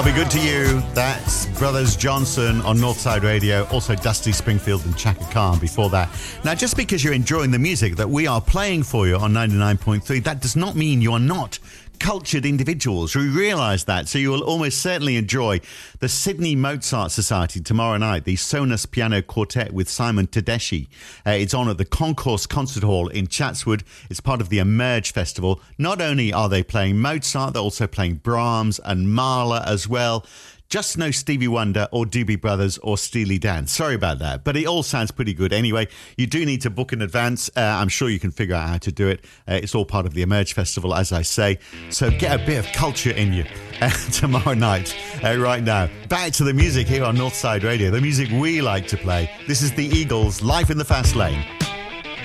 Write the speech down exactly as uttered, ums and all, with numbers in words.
I'll be good to you. That's Brothers Johnson on Northside Radio. Also Dusty Springfield and Chaka Khan before that. Now, just because you're enjoying the music that we are playing for you on ninety-nine point three, that does not mean you are not cultured individuals. We realise that. So you will almost certainly enjoy the Sydney Mozart Society tomorrow night, the Sonus Piano Quartet with Simon Tedeschi. Uh, it's on at the Concourse Concert Hall in Chatswood. It's part of the Emerge Festival. Not only are they playing Mozart, they're also playing Brahms and Mahler as well. Just no Stevie Wonder or Doobie Brothers or Steely Dan. Sorry about that, but it all sounds pretty good anyway. You do need to book in advance. Uh, I'm sure you can figure out how to do it. Uh, it's all part of the Emerge Festival, as I say. So get a bit of culture in you uh, tomorrow night. Uh, right now, back to the music here on Northside Radio, the music we like to play. This is the Eagles, Life in the Fast Lane.